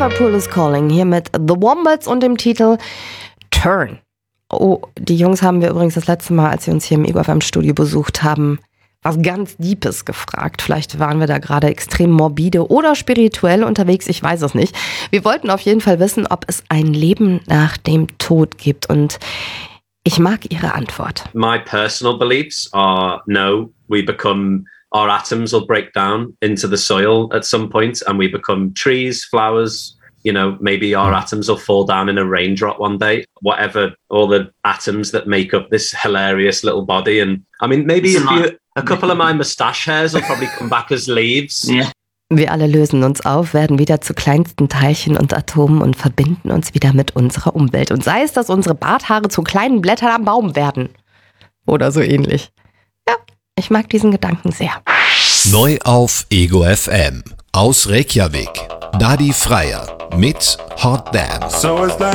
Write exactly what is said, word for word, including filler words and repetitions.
Liverpool is Calling hier mit The Wombats und dem Titel Turn. Oh, die Jungs haben wir übrigens das letzte Mal, als sie uns hier im Ego F M-Studio besucht haben, was ganz Deepes gefragt. Vielleicht waren wir da gerade extrem morbide oder spirituell unterwegs, ich weiß es nicht. Wir wollten auf jeden Fall wissen, ob es ein Leben nach dem Tod gibt, und ich mag ihre Antwort. My personal beliefs are no, we become, our atoms will break down into the soil at some point and we become trees, flowers, you know, maybe our atoms will fall down in a raindrop one day, whatever, all the atoms that make up this hilarious little body. And I mean, maybe a, few, a couple of my mustache hairs will probably come back as leaves. Yeah. Wir alle lösen uns auf, werden wieder zu kleinsten Teilchen und Atomen und verbinden uns wieder mit unserer Umwelt. Und sei es, dass unsere Barthaare zu kleinen Blättern am Baum werden. Oder so ähnlich. Ja, ich mag diesen Gedanken sehr. Neu auf Ego F M. Aus Reykjavik. Dadi Freyr mit Hot Damn.